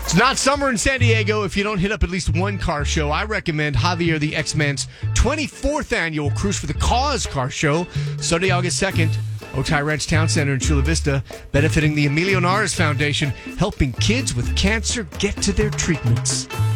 It's not summer in San Diego if you don't hit up at least one car show. I recommend Javier the X-Men's 24th annual Cruise for the Cause car show, Sunday, August 2nd, Otay Ranch Town Center in Chula Vista, benefiting the Emilio Naras Foundation, helping kids with cancer get to their treatments.